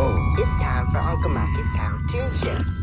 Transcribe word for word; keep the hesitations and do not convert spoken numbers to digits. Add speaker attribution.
Speaker 1: Oh.
Speaker 2: It's time for Uncle Mikey's cartoon show.